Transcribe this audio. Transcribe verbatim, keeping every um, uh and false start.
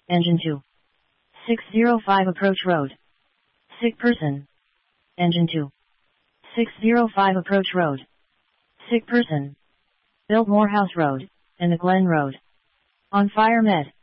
Engine two. six oh five Approach Road. Sick person. Engine two. six oh five Approach Road. Sick person. Biltmore House Road, and the Glen Road. On Fire Med.